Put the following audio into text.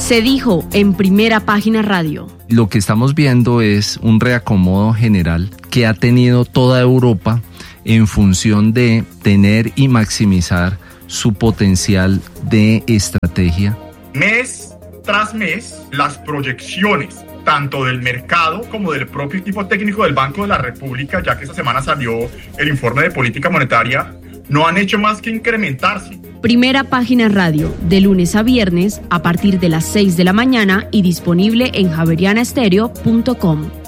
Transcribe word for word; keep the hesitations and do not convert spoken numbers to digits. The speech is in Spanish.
Se dijo en Primera Página Radio. Lo que estamos viendo es un reacomodo general que ha tenido toda Europa en función de tener y maximizar su potencial de estrategia. Mes tras mes, las proyecciones tanto del mercado como del propio equipo técnico del Banco de la República, ya que esta semana salió el informe de política monetaria, no han hecho más que incrementarse. Primera Página Radio, de lunes a viernes, a partir de las seis de la mañana y disponible en javeriana estéreo punto com.